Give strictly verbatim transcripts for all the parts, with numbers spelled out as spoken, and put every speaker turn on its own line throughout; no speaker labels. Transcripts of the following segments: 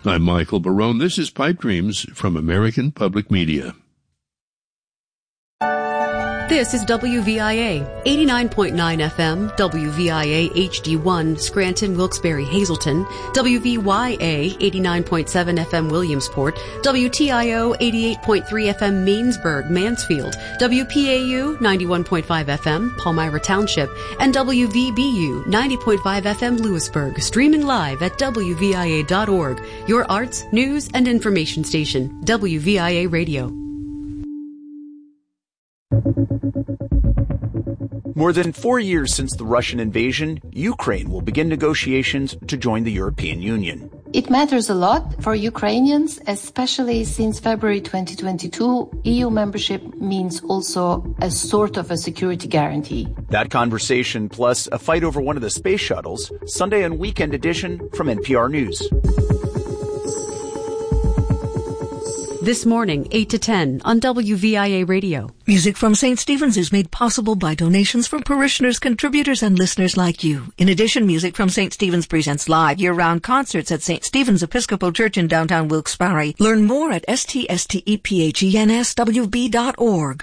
I'm Michael Barone. This is Pipe Dreams from American Public Media.
This is W V I A, eighty-nine point nine F M, W V I A H D one, Scranton, Wilkes-Barre, Hazleton, W V Y A, eighty-nine point seven F M, Williamsport, W T I O, eighty-eight point three F M, Mainsburg, Mansfield, W P A U, ninety-one point five F M, Palmyra Township, and W V B U, ninety point five F M, Lewisburg, streaming live at W V I A dot org, your arts, news, and information station, W V I A Radio.
More than four years since the Russian invasion, Ukraine will begin negotiations to join the European Union.
It matters a lot for Ukrainians, especially since February twenty twenty-two, E U membership means also a sort of a security guarantee.
That conversation, plus a fight over one of the space shuttles, Sunday and Weekend Edition from N P R News.
This morning, eight to ten on W V I A Radio.
Music from Saint Stephen's is made possible by donations from parishioners, contributors, and listeners like you. In addition, Music from Saint Stephen's presents live year-round concerts at Saint Stephen's Episcopal Church in downtown Wilkes-Barre. Learn more at S T S T E P H E N S W B dot org.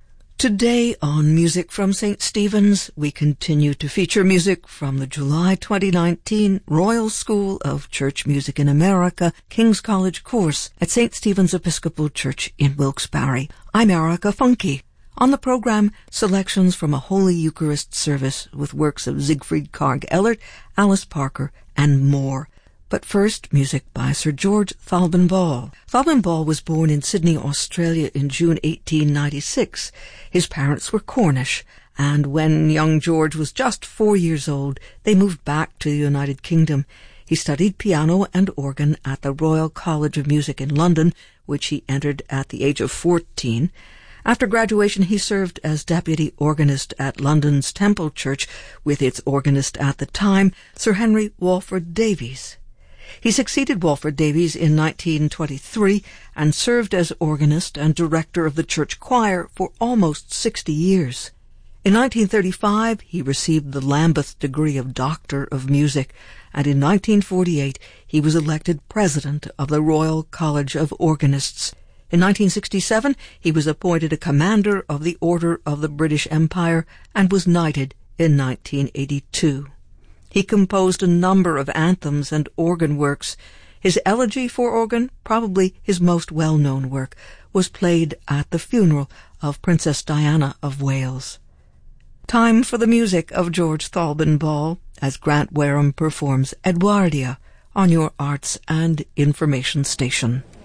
Today on Music from Saint Stephen's, we continue to feature music from the July twenty nineteen Royal School of Church Music in America King's College course at Saint Stephen's Episcopal Church in Wilkes-Barre. I'm Erica Funke. On the program, selections from a Holy Eucharist service with works of Siegfried Karg-Ellert, Alice Parker, and more. But first, music by Sir George Thalben Ball. Thalben Ball was born in Sydney, Australia in June eighteen ninety-six. His parents were Cornish, and when young George was just four years old, they moved back to the United Kingdom. He studied piano and organ at the Royal College of Music in London, which he entered at the age of fourteen. After graduation, he served as deputy organist at London's Temple Church with its organist at the time, Sir Henry Walford Davies. He succeeded Walford Davies in nineteen twenty-three and served as organist and director of the church choir for almost sixty years. In nineteen thirty-five, he received the Lambeth degree of Doctor of Music, and in nineteen forty-eight, he was elected president of the Royal College of Organists. In nineteen sixty-seven, he was appointed a commander of the Order of the British Empire and was knighted in nineteen eighty-two. He composed a number of anthems and organ works. His elegy for organ, probably his most well-known work, was played at the funeral of Princess Diana of Wales. Time for the music of George Thalben Ball as Grant Wareham performs Edwardia on your Arts and Information Station.